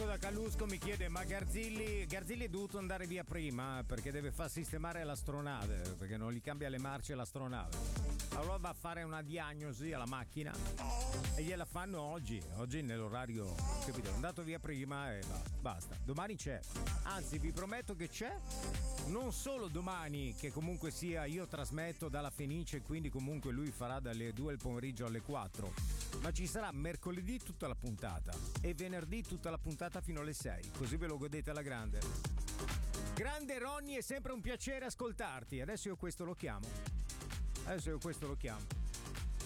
Marco da Calusco mi chiede: ma Garzilli è dovuto andare via prima perché deve far sistemare l'astronave, perché non gli cambia le marce l'astronave. Allora va a fare una diagnosi alla macchina e gliela fanno oggi nell'orario, capito? È andato via prima e basta. Domani c'è, anzi vi prometto che c'è. Non solo domani, che comunque sia io trasmetto dalla Fenice, quindi comunque lui farà dalle 2 del pomeriggio alle 4, ma ci sarà mercoledì tutta la puntata e venerdì tutta la puntata fino alle 6, così ve lo godete alla grande. Grande Ronny, è sempre un piacere ascoltarti. Adesso io questo lo chiamo.